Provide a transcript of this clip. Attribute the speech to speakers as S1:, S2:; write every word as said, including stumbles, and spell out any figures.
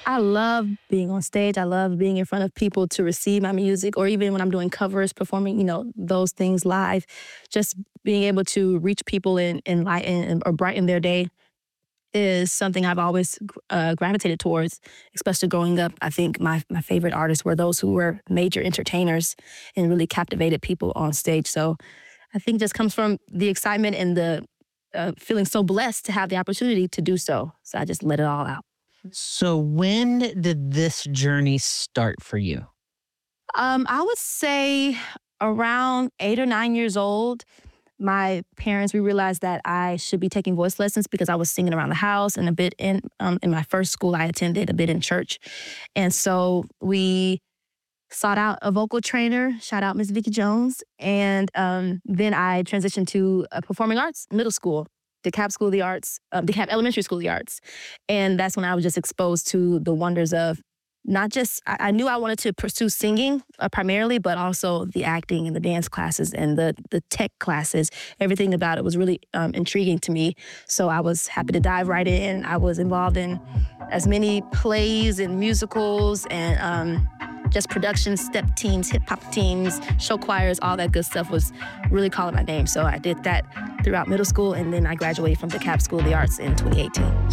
S1: I love being on stage. I love being in front of people to receive my music, or even when I'm doing covers, performing, you know, those things live. Just being able to reach people and enlighten or brighten their day is something I've always uh, gravitated towards, especially growing up. I think my, my favorite artists were those who were major entertainers and really captivated people on stage. So I think it just comes from the excitement and the uh, feeling so blessed to have the opportunity to do so. So I just let it all out.
S2: So when did this journey start for you?
S1: Um, I would say around eight or nine years old, my parents, we realized that I should be taking voice lessons because I was singing around the house and a bit in um, in my first school I attended, a bit in church. And so we sought out a vocal trainer, shout out Miss Vicky Jones. And um, then I transitioned to a performing arts middle school, DeKalb School of the Arts, um, DeKalb Elementary School of the Arts. And that's when I was just exposed to the wonders of not just, I, I knew I wanted to pursue singing uh, primarily, but also the acting and the dance classes and the, the tech classes. Everything about it was really um, intriguing to me. So I was happy to dive right in. I was involved in as many plays and musicals and um, just production, step teams, hip hop teams, show choirs, all that good stuff was really calling my name. So I did that throughout middle school, and then I graduated from DeKalb School of the Arts in twenty eighteen.